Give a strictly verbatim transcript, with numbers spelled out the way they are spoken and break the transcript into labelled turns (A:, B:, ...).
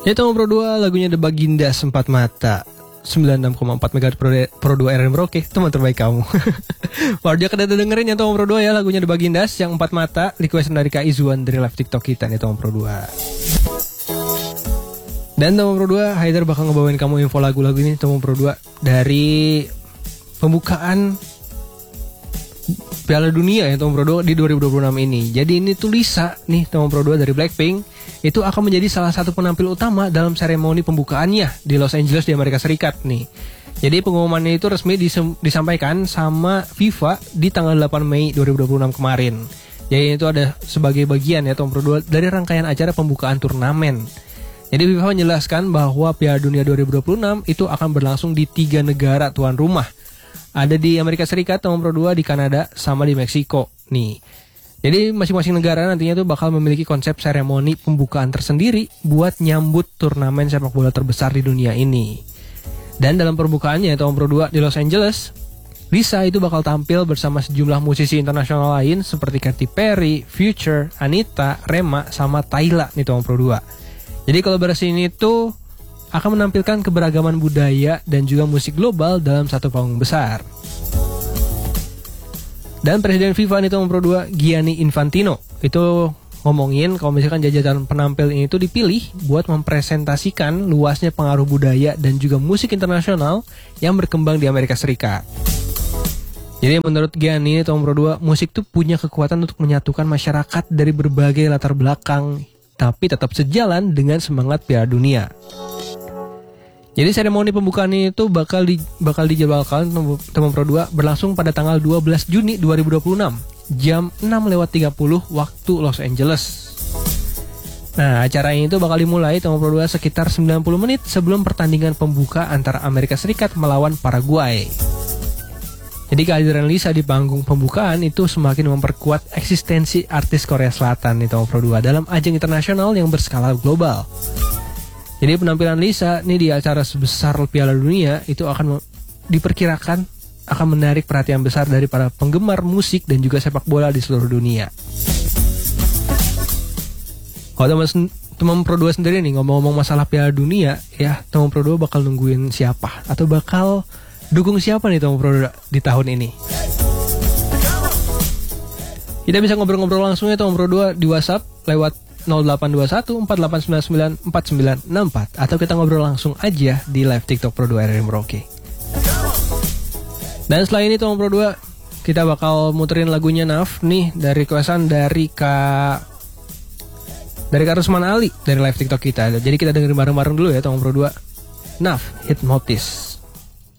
A: Ya Tomong Pro dua lagunya The Bagindas Empat Mata sembilan puluh enam koma empat megahertz Pro, Pro dua R R M Merauke, teman terbaik kamu. Warga kada dengerin ya Tomong Pro dua ya lagunya The Bagindas yang Empat Mata, requestan dari Kak Izuan dari live TikTok kita nih Tomong Pro dua. Dan Tomong Pro dua, Haidar bakal ngebawain kamu info lagu-lagu ini Tomong Pro dua dari pembukaan Piala Dunia ya Tomong Pro dua di dua ribu dua puluh enam ini. Jadi ini tuh Lisa nih Tomong Pro dua dari Blackpink itu akan menjadi salah satu penampil utama dalam seremoni pembukaannya di Los Angeles di Amerika Serikat nih. Jadi pengumumannya itu resmi disem- disampaikan sama FIFA di tanggal delapan Mei dua ribu dua puluh enam kemarin. Jadi itu ada sebagai bagian ya Tomong Pro dua dari rangkaian acara pembukaan turnamen. Jadi FIFA menjelaskan bahwa Piala Dunia dua ribu dua puluh enam itu akan berlangsung di tiga negara tuan rumah. Ada di Amerika Serikat, Tomong Pro dua, di Kanada, sama di Meksiko. Nih, jadi masing-masing negara nantinya tuh bakal memiliki konsep seremoni pembukaan tersendiri buat nyambut turnamen sepak bola terbesar di dunia ini. Dan dalam perbukaannya Tomong Pro dua di Los Angeles, Lisa itu bakal tampil bersama sejumlah musisi internasional lain seperti Katy Perry, Future, Anita, Rema, sama Tyla nih Tomong Pro dua. Jadi kolaborasi ini tuh akan menampilkan keberagaman budaya dan juga musik global dalam satu panggung besar. Dan Presiden FIFA nih Tomong Pro dua, Gianni Infantino, itu ngomongin kalau misalkan jajaran penampil ini tuh dipilih buat mempresentasikan luasnya pengaruh budaya dan juga musik internasional yang berkembang di Amerika Serikat. Jadi menurut Gianni Tomong Pro dua, musik tuh punya kekuatan untuk menyatukan masyarakat dari berbagai latar belakang, tapi tetap sejalan dengan semangat Piala Dunia. Jadi seremoni pembukaan itu bakal di, bakal dijadwalkan Tomong Pro dua berlangsung pada tanggal dua belas Juni dua ribu dua puluh enam jam enam lewat tiga puluh waktu Los Angeles. Nah, acara ini tuh bakal dimulai Tomong Pro dua sekitar sembilan puluh menit sebelum pertandingan pembuka antara Amerika Serikat melawan Paraguay. Jadi kehadiran Lisa di panggung pembukaan itu semakin memperkuat eksistensi artis Korea Selatan nih Tomong Pro dua dalam ajang internasional yang berskala global. Jadi penampilan Lisa nih di acara sebesar Piala Dunia itu akan diperkirakan akan menarik perhatian besar dari para penggemar musik dan juga sepak bola di seluruh dunia. Kalau teman Tomong Pro dua sendiri nih ngomong-ngomong masalah Piala Dunia, ya Tomong Pro dua bakal nungguin siapa atau bakal dukung siapa nih Tomong Pro dua di tahun ini? Kita bisa ngobrol-ngobrol langsung ya Tomong Pro dua di WhatsApp lewat nol delapan dua satu empat delapan sembilan sembilan empat sembilan enam empat atau kita ngobrol langsung aja di live TikTok Pro dua R R M Merauke. Dan setelah ini Tomong Pro dua kita bakal muterin lagunya Naf nih dari requestan dari Kak dari Kak Rusman Ali dari live TikTok kita. Jadi kita dengerin bareng-bareng dulu ya Tomong Pro dua. Naf, Hypnotis.